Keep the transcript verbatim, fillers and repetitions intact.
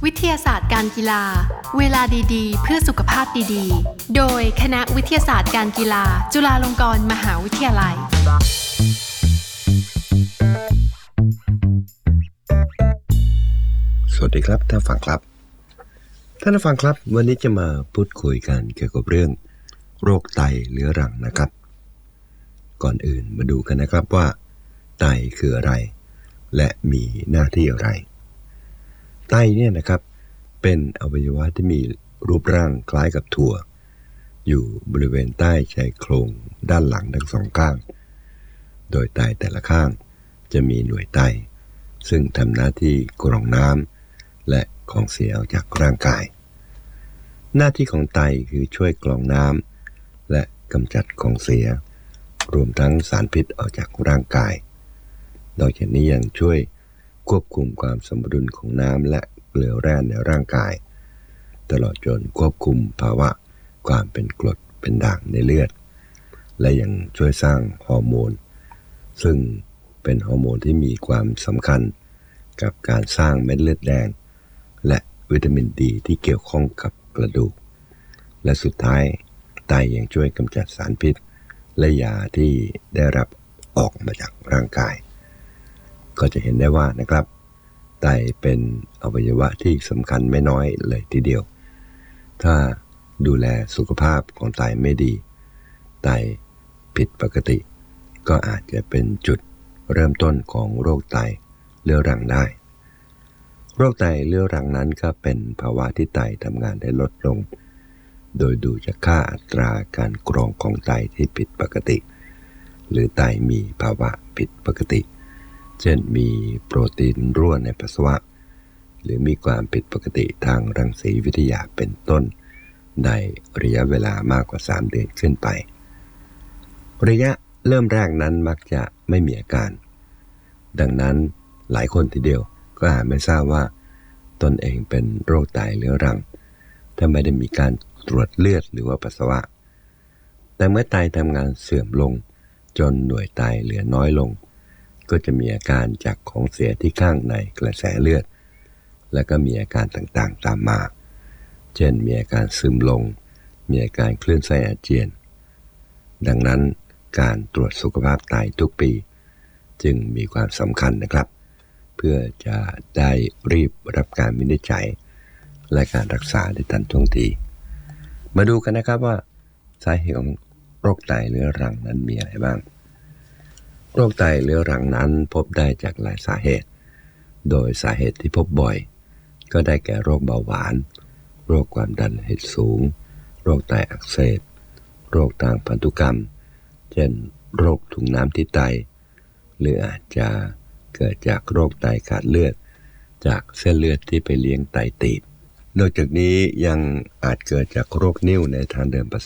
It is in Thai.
วิทยาศาสตร์การกีฬาเวลาดีๆเพื่อสุขภาพดีๆโดยคณะวิทยาศาสตร์การกีฬาจุฬาลงกรณ์มหาวิทยาลัยสวัสดีครับท่านฟังครับท่านฟังครับวันนี้จะมาพูดคุยกันเกี่ยวกับเรื่องโรคไตเรื้อรังนะครับก่อนอื่นมาดูกันนะครับว่าไตคืออะไรและมีหน้าที่อะไรไตเนี่ยนะครับเป็นอวัยวะที่มีรูปร่างคล้ายกับถั่วอยู่บริเวณใต้ชายโครงด้านหลังทั้งสองข้างโดยไตแต่ละข้างจะมีหน่วยไตซึ่งทำหน้าที่กรองน้ำและของเสียออกจากร่างกายหน้าที่ของไตคือช่วยกรองน้ำและกำจัดของเสียรวมทั้งสารพิษออกจากร่างกายนอกจากนี้ยังช่วยควบคุมความสมดุลของน้ำและเกลือแร่ในร่างกายตลอดจนควบคุมภาวะความเป็นกรดเป็นด่างในเลือดและยังช่วยสร้างฮอร์โมนซึ่งเป็นฮอร์โมนที่มีความสำคัญกับการสร้างเม็ดเลือดแดงและวิตามินดีที่เกี่ยวข้องกับกระดูกและสุดท้ายไตยังช่วยกำจัดสารพิษและยาที่ได้รับออกมาจากร่างกายก็จะเห็นได้ว่านะครับไตเป็นอวัยวะที่สำคัญไม่น้อยเลยทีเดียวถ้าดูแลสุขภาพของไตไม่ดีไตผิดปกติก็อาจจะเป็นจุดเริ่มต้นของโรคไตเรื้อรังได้โรคไตเรื้อรังนั้นก็เป็นภาวะที่ไตทำงานได้ลดลงโดยดูจากค่าอัตราการกรองของไตที่ผิดปกติหรือไตมีภาวะผิดปกติเช่นมีโปรตีนรั่วในปัสสาวะหรือมีความผิดปกติทางรังสีวิทยาเป็นต้นในระยะเวลามากกว่าสามเดือนขึ้นไประยะเริ่มแรกนั้นมักจะไม่มีอาการดังนั้นหลายคนทีเดียวก็อาจไม่ทราบว่าตนเองเป็นโรคไตเรื้อรังถ้าไม่ได้มีการตรวจเลือดหรือว่าปัสสาวะแต่เมื่อไตทำงานเสื่อมลงจนหน่วยไตเหลือน้อยลงก็จะมีอาการจากของเสียที่ข้างในกระแสเลือดและก็มีอาการต่างๆตามมาเช่นมีอาการซึมลงมีอาการคลื่นไส้อาเจียนดังนั้นการตรวจสุขภาพไตทุกปีจึงมีความสำคัญนะครับเพื่อจะได้รีบรับการวินิจฉัยและการรักษาได้ทันท่วงทีมาดูกันนะครับว่าสาเหตุของโรคไตเรื้อรังนั้นมีอะไรบ้างโรคไตเรื้อรังนั้นพบได้จากหลายสาเหตุโดยสาเหตุที่พบบ่อยก็ได้แก่โรคเบาหวานโรคความดันโลหิตสูงโรคไตอักเสบโรคทางพันธุกรรมเช่นโรคถุงน้ำที่ไตหรืออาจจะเกิดจากโรคไตขาดเลือดจากเส้นเลือดที่ไปเลี้ยงไตตีบนอกจากนี้ยังอาจเกิดจากโรคนิ่วในทางเดินปัสส